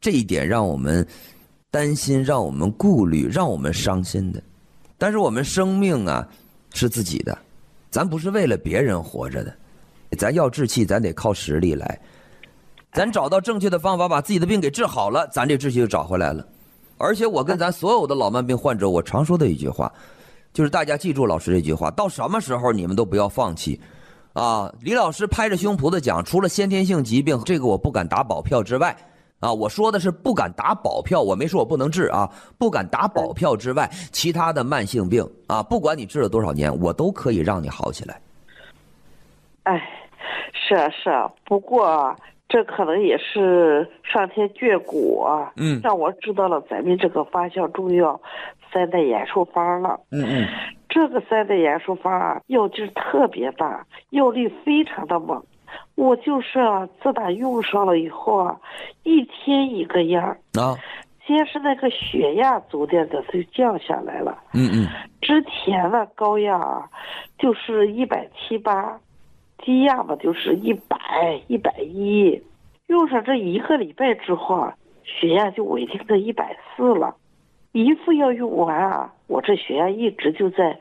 这一点让我们担心，让我们顾虑，让我们伤心的。但是我们生命啊是自己的，咱不是为了别人活着的，咱要志气咱得靠实力来，咱找到正确的方法把自己的病给治好了，咱这志气就找回来了。而且我跟咱所有的老慢病患者我常说的一句话，就是大家记住老师这句话，到什么时候你们都不要放弃啊！李老师拍着胸脯的讲，除了先天性疾病这个我不敢打保票之外啊，我说的是不敢打保票，我没说我不能治啊，不敢打保票之外，其他的慢性病啊，不管你治了多少年，我都可以让你好起来。 哎，是啊是啊，不过这可能也是上天眷顾我，让我知道了咱们这个发酵中药3代延寿方了。这个3代延寿方啊，药劲特别大，药力非常的猛。我就是自打用上了以后啊，一天一个样啊。先是那个血压逐渐的就降下来了。之前的高压啊，就是170、180，低压嘛就是100、110。用上这1个礼拜之后啊，血压就稳定在140了。一副药用完啊，我这血压一直就在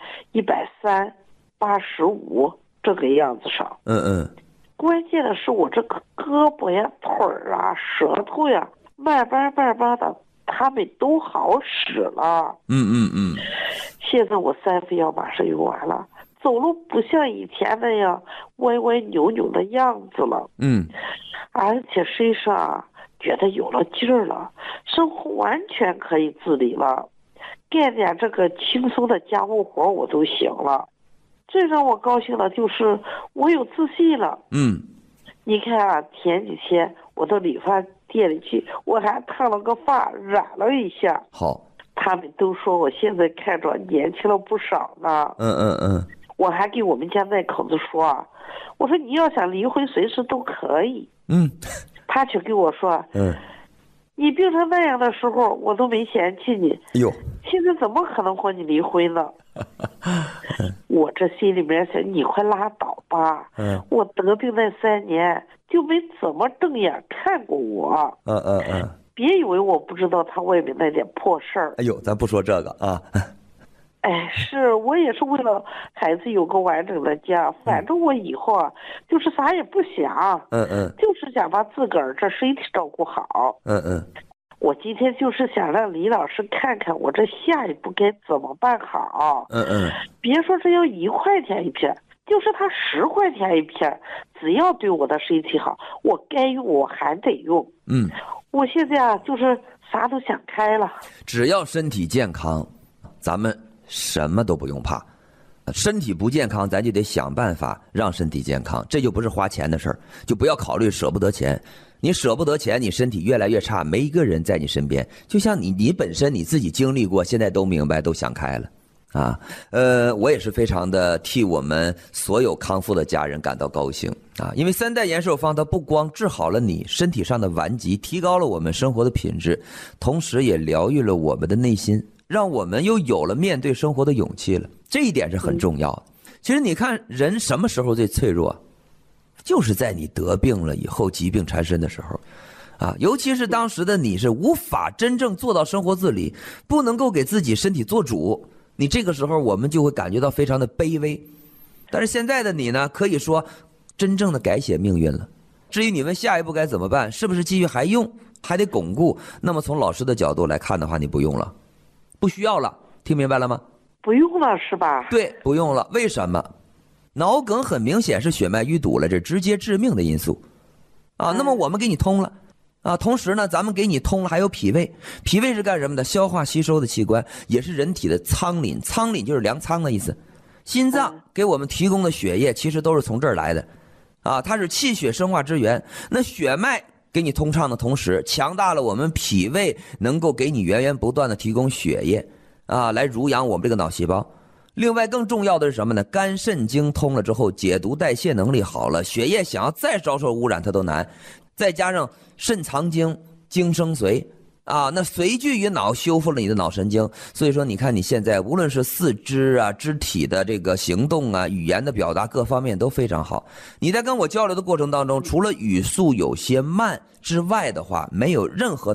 130、85这个样子上。关键的是我这个胳膊呀、腿儿啊、舌头呀，慢慢的，他们都好使了。现在我3副药马上用完了，走路不像以前那样歪歪扭扭的样子了。而且身上觉得有了劲儿了，生活完全可以自理了，干点这个轻松的家务活我都行了。最让我高兴的就是我有自信了。你看啊，前几天我到理发店里去，我还烫了个发，染了一下。 好， 他们都说我现在看着年轻了不少呢。我还给我们家那口子说啊，我说你要想离婚随时都可以。他却跟我说，你病成那样的时候我都没嫌弃你，现在怎么可能和你离婚呢？我这心里面想，你快拉倒吧。我得病那3年就没怎么正眼看过我。别以为我不知道他外面那点破事儿。 咱不说这个啊。 是我也是为了孩子有个完整的家，反正我以后啊就是啥也不想，就是想把自个儿这身体照顾好。我今天就是想让李老师看看我这下一步该怎么办好。别说这要1块钱一片，就是他10块钱一片，只要对我的身体好，我该用我还得用。我现在啊就是啥都想开了， 只要身体健康，咱们什么都不用怕。身体不健康，咱就得想办法让身体健康，这就不是花钱的事儿，就不要考虑舍不得钱。你舍不得钱，你身体越来越差，没一个人在你身边。就像你本身你自己经历过，现在都明白，都想开了啊。我也是非常的替我们所有康复的家人感到高兴啊，因为3代延寿方它不光治好了你身体上的顽疾，提高了我们生活的品质，同时也疗愈了我们的内心，让我们又有了面对生活的勇气了。这一点是很重要的。其实你看人什么时候最脆弱，就是在你得病了以后，疾病缠身的时候啊，尤其是当时的你是无法真正做到生活自理，不能够给自己身体做主，你这个时候我们就会感觉到非常的卑微。但是现在的你呢，可以说真正的改写命运了。至于你们下一步该怎么办，是不是继续还用，还得巩固，那么从老师的角度来看的话，你不用了，不需要了，听明白了吗？ 不用了是吧？ 对，不用了。为什么？脑梗很明显是血脉淤堵了，这直接致命的因素啊。那么我们给你通了啊，同时呢咱们给你通了还有脾胃。脾胃是干什么的？消化吸收的器官，也是人体的仓廪，仓廪就是粮仓的意思。心脏给我们提供的血液其实都是从这儿来的啊，它是气血生化之源。那血脉给你通畅的同时，强大了我们脾胃，能够给你源源不断的提供血液啊，来濡养我们这个脑细胞。另外更重要的是什么呢？肝肾经通了之后，解毒代谢能力好了，血液想要再遭受污染它都难。再加上肾藏精，精生髓啊，那髓聚于脑，修复了你的脑神经。所以说你看你现在无论是四肢啊、肢体的这个行动啊、语言的表达各方面都非常好。你在跟我交流的过程当中，除了语速有些慢之外的话，没有任何